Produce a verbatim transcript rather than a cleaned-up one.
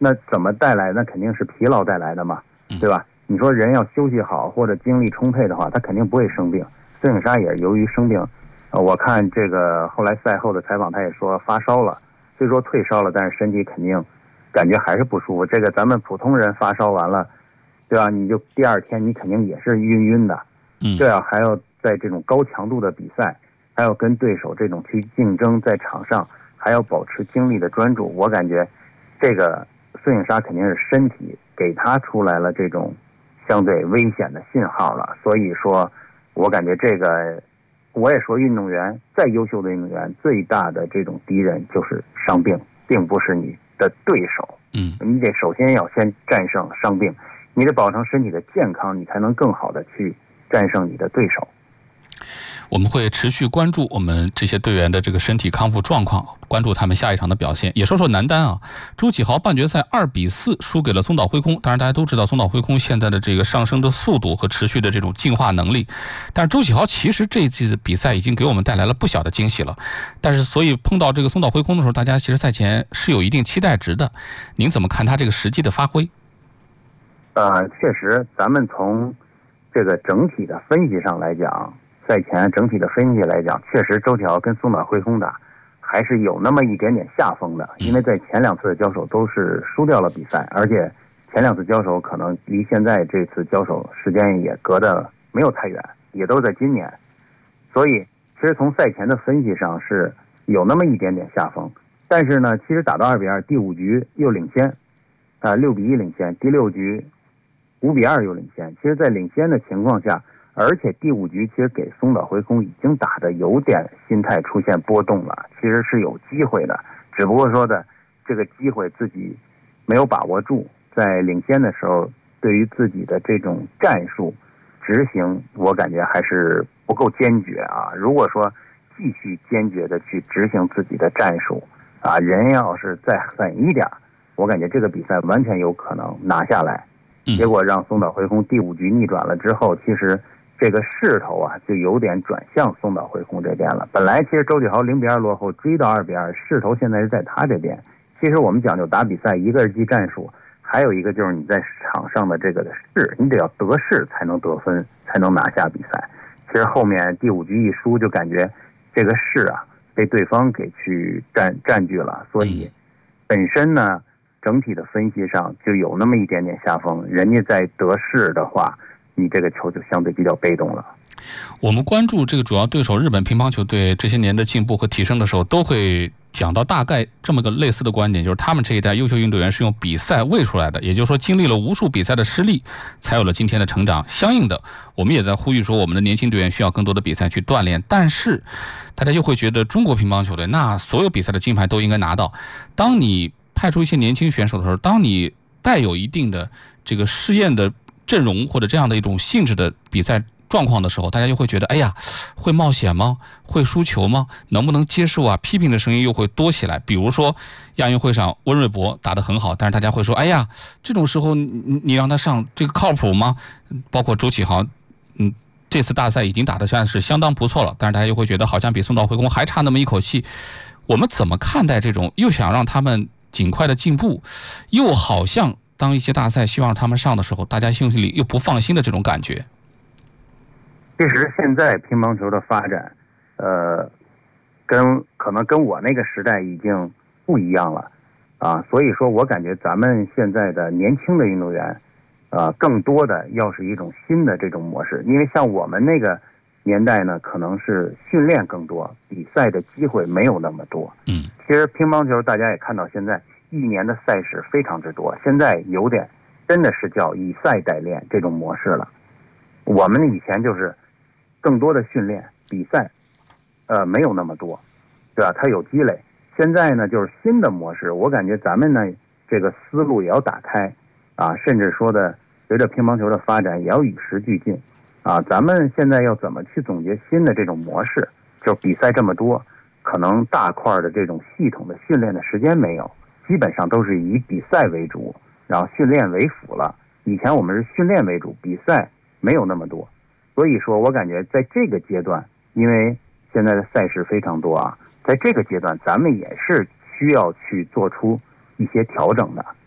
那怎么带来？那肯定是疲劳带来的嘛，对吧？你说人要休息好或者精力充沛的话，他肯定不会生病。孙颖莎也是由于生病，呃，我看这个后来赛后的采访，他也说发烧了，虽说退烧了，但是身体肯定感觉还是不舒服。这个咱们普通人发烧完了，对吧？你就第二天你肯定也是晕晕的，这样还要在这种高强度的比赛，还要跟对手这种去竞争，在场上还要保持精力的专注。我感觉这个孙颖莎肯定是身体给他出来了这种相对危险的信号了，所以说我感觉这个，我也说运动员再优秀的运动员最大的这种敌人就是伤病，并不是你的对手。 嗯， 你得首先要先战胜伤病，你得保证身体的健康，你才能更好的去战胜你的对手。 我们会持续关注我们这些队员的这个身体康复状况，关注他们下一场的表现。也说说男单啊，周启豪半决赛二比四输给了松岛辉空。当然大家都知道松岛辉空现在的这个上升的速度和持续的这种进化能力，但是周启豪其实这一季的比赛已经给我们带来了不小的惊喜了。但是所以碰到这个松岛辉空的时候，大家其实赛前是有一定期待值的。您怎么看他这个实际的发挥？ 呃，确实，咱们从这个整体的分析上来讲，赛前整体的分析来讲，确实周启豪跟松岛辉空打还是有那么一点点下风的，因为在前两次的交手都是输掉了比赛，而且前两次交手可能离现在这次交手时间也隔得没有太远，也都是在今年，所以其实从赛前的分析上是有那么一点点下风，但是呢，其实打到二比二，第五局又领先，啊、呃，六比一领先，第六局五比二又领先。其实，在领先的情况下，而且第五局其实给松岛辉空已经打得有点心态出现波动了，其实是有机会的，只不过说的这个机会自己没有把握住，在领先的时候对于自己的这种战术执行，我感觉还是不够坚决啊。如果说继续坚决的去执行自己的战术啊，人要是再狠一点，我感觉这个比赛完全有可能拿下来。结果让松岛辉空第五局逆转了之后，其实这个势头啊就有点转向松岛辉空这边了。本来其实周启豪零比二落后，追到二比二，势头现在是在他这边。其实我们讲究打比赛，一个是记战术，还有一个就是你在场上的这个的势，你得要得势才能得分，才能拿下比赛。其实后面第五局一输，就感觉这个势啊被对方给去占占据了，所以本身呢整体的分析上就有那么一点点下风，人家在得势的话，你这个球就相对比较被动了。 我们关注这个主要对手日本乒乓球队这些年的进步和提升的时候，都会讲到大概这么个类似的观点，就是他们这一代优秀运动员是用比赛喂出来的，也就是说经历了无数比赛的失利，才有了今天的成长。相应的，我们也在呼吁说，我们的年轻队员需要更多的比赛去锻炼。但是大家又会觉得中国乒乓球队那所有比赛的金牌都应该拿到。当你派出一些年轻选手的时候，当你带有一定的这个试验的阵容或者这样的一种性质的比赛状况的时候，大家又会觉得，哎呀，会冒险吗？会输球吗？能不能接受啊？批评的声音又会多起来。比如说亚运会上温瑞博打得很好，但是大家会说，哎呀，这种时候你你让他上，这个靠谱吗？包括周启豪，嗯，这次大赛已经打得算是相当不错了，但是大家又会觉得好像比松岛辉空还差那么一口气。我们怎么看待这种又想让他们尽快的进步，又好像当一些大赛希望他们上的时候，大家心里又不放心的这种感觉？ 其实现在乒乓球的发展，呃，跟可能跟我那个时代已经不一样了啊，所以说我感觉咱们现在的年轻的运动员，呃，更多的要是一种新的这种模式，因为像我们那个年代呢，可能是训练更多，比赛的机会没有那么多。 嗯， 其实乒乓球大家也看到，现在一年的赛事非常之多，现在有点真的是叫以赛代练这种模式了。我们以前就是更多的训练比赛，呃，没有那么多，对吧？它有积累。现在呢，就是新的模式，我感觉咱们呢这个思路也要打开啊，甚至说的随着乒乓球的发展，也要与时俱进啊。咱们现在要怎么去总结新的这种模式？就比赛这么多，可能大块的这种系统的训练的时间没有，基本上都是以比赛为主，然后训练为辅了。以前我们是训练为主，比赛没有那么多。所以说我感觉在这个阶段，因为现在的赛事非常多啊，在这个阶段咱们也是需要去做出一些调整的